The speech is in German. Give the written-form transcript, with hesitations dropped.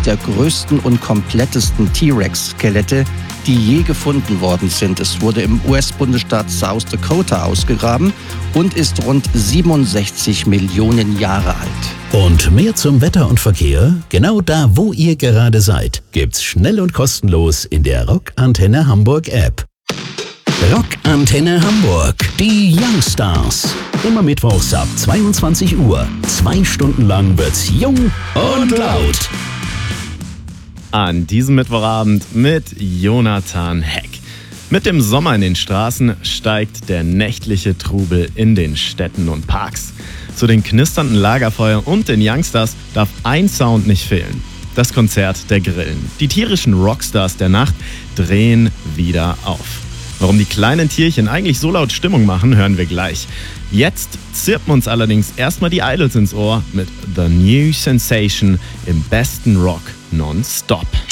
der größten und komplettesten T-Rex-Skelette, die je gefunden worden sind. Es wurde im US-Bundesstaat South Dakota ausgegraben und ist rund 67 Millionen Jahre alt. Und mehr zum Wetter und Verkehr? Genau da, wo ihr gerade seid, gibt's schnell und kostenlos in der Rock Antenne Hamburg App. Rock Antenne Hamburg, die Youngstars. Immer mittwochs ab 22 Uhr. 2 Stunden lang wird's jung und laut. An diesem Mittwochabend mit Jonathan Heck. Mit dem Sommer in den Straßen steigt der nächtliche Trubel in den Städten und Parks. Zu den knisternden Lagerfeuern und den Youngstars darf ein Sound nicht fehlen. Das Konzert der Grillen. Die tierischen Rockstars der Nacht drehen wieder auf. Warum die kleinen Tierchen eigentlich so laut Stimmung machen, hören wir gleich. Jetzt zirpen uns allerdings erstmal die Idols ins Ohr mit The New Sensation im besten Rock nonstop.